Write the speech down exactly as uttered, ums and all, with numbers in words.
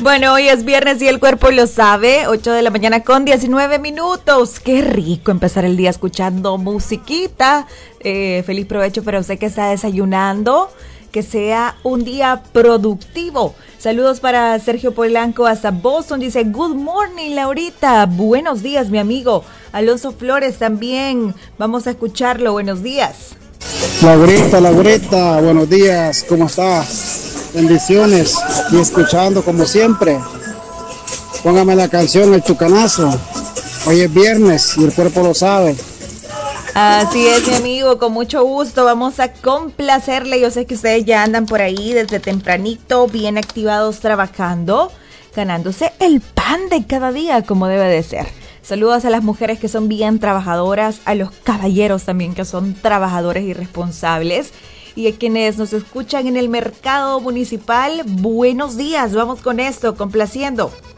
Bueno, hoy es viernes y el cuerpo lo sabe, ocho de la mañana con diecinueve minutos. Qué rico empezar el día escuchando musiquita. Eh, feliz provecho para usted que está desayunando. Que sea un día productivo. Saludos para Sergio Polanco hasta Boston. Dice, good morning, Laurita. Buenos días, mi amigo. Alonso Flores también. Vamos a escucharlo. Buenos días. Laurita, Laurita, buenos días. ¿Cómo estás? Bendiciones. Y escuchando como siempre. Póngame la canción El Tucanazo. Hoy es viernes y el cuerpo lo sabe. Así es, mi amigo, con mucho gusto vamos a complacerle. Yo sé que ustedes ya andan por ahí desde tempranito, bien activados trabajando, ganándose el pan de cada día como debe de ser. Saludos a las mujeres que son bien trabajadoras, a los caballeros también que son trabajadores y responsables, y a quienes nos escuchan en el mercado municipal, buenos días. Vamos con esto, complaciendo